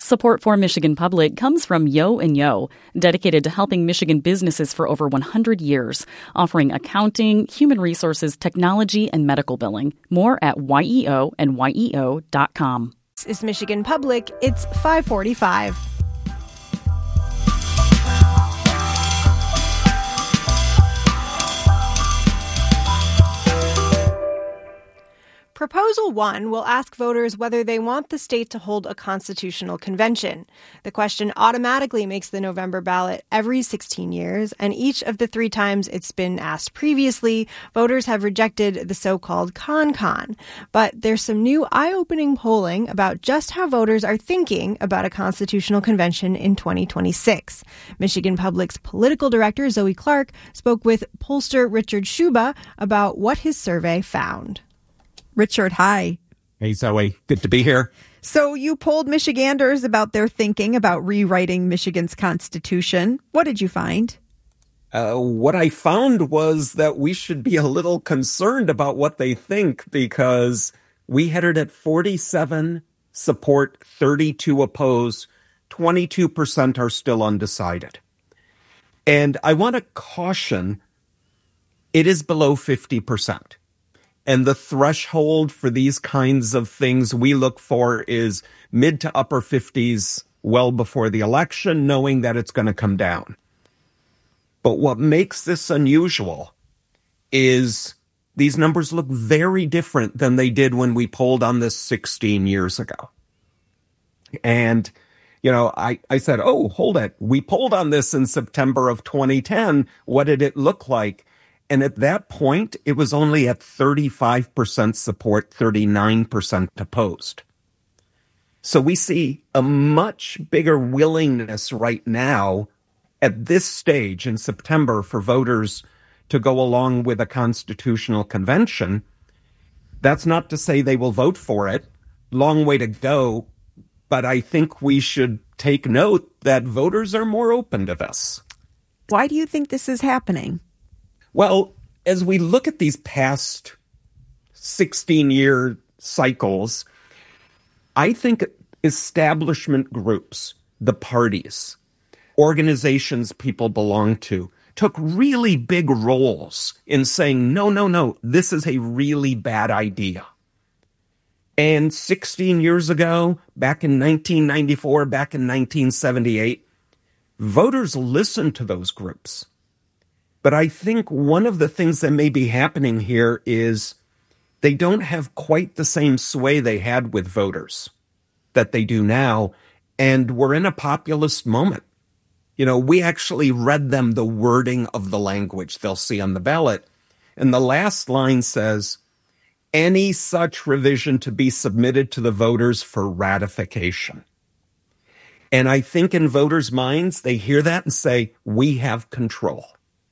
Support for Michigan Public comes from Yo & Yo, dedicated to helping Michigan businesses for over 100 years, offering accounting, human resources, technology, and medical billing. More at YEO and YEO.com. This is Michigan Public. It's 5:45. Proposal 1 will ask voters whether they want the state to hold a constitutional convention. The question automatically makes the November ballot every 16 years, and each of the 3 times it's been asked previously, voters have rejected the so-called con-con. But there's some new eye-opening polling about just how voters are thinking about a constitutional convention in 2026. Michigan Public's political director, Zoe Clark, spoke with pollster Richard Schuba about what his survey found. Richard, hi. Hey, Zoe. Good to be here. So you polled Michiganders about their thinking about rewriting Michigan's Constitution. What did you find? What I found was that we should be a little concerned about what they think, because we headed at 47 support, 32 oppose, 22% are still undecided. And I want to caution, it is below 50%. And the threshold for these kinds of things we look for is mid to upper 50s well before the election, knowing that it's going to come down. But what makes this unusual is these numbers look very different than they did when we polled on this 16 years ago. And, you know, I said, oh, hold it. We polled on this in September of 2010. What did it look like? And at that point, it was only at 35% support, 39% opposed. So we see a much bigger willingness right now at this stage in September for voters to go along with a constitutional convention. That's not to say they will vote for it. Long way to go. But I think we should take note that voters are more open to this. Why do you think this is happening? Well, as we look at these past 16-year cycles, I think establishment groups, the parties, organizations people belong to, took really big roles in saying, no, this is a really bad idea. And 16 years ago, back in 1994, back in 1978, voters listened to those groups. But I think one of the things that may be happening here is they don't have quite the same sway they had with voters that they do now. And we're in a populist moment. You know, we actually read them the wording of the language they'll see on the ballot. And the last line says, any such revision to be submitted to the voters for ratification. And I think in voters' minds, they hear that and say, we have control.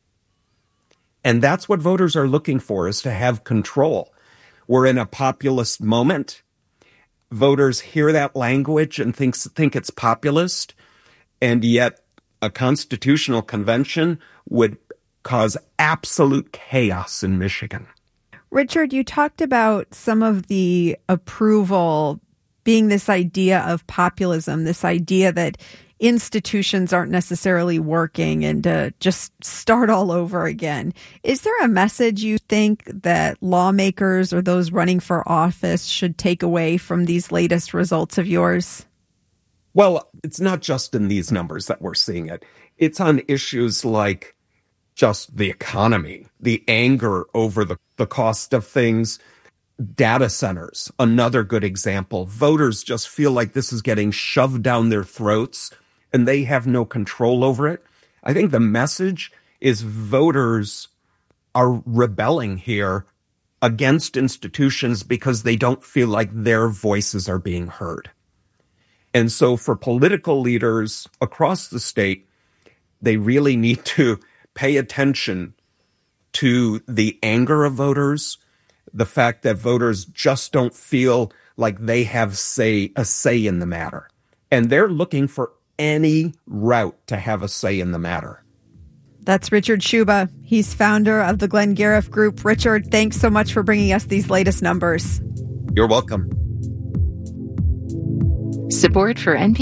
And that's what voters are looking for, is to have control. We're in a populist moment. Voters hear that language and think it's populist, and yet a constitutional convention would cause absolute chaos in Michigan. Richard, you talked about some of the approval being this idea of populism, this idea that institutions aren't necessarily working and to just start all over again. Is there a message you think that lawmakers or those running for office should take away from these latest results of yours? Well, it's not just in these numbers that we're seeing it. It's on issues like just the economy, the anger over the cost of things. Data centers, another good example. Voters just feel like this is getting shoved down their throats and they have no control over it. I think the message is voters are rebelling here against institutions because they don't feel like their voices are being heard. And so for political leaders across the state, they really need to pay attention to the anger of voters, the fact that voters just don't feel like they have a say in the matter. And they're looking for any route to have a say in the matter. That's Richard Schuba. He's founder of the Glenn Gariff Group. Richard, thanks so much for bringing us these latest numbers. You're welcome. Support for NPR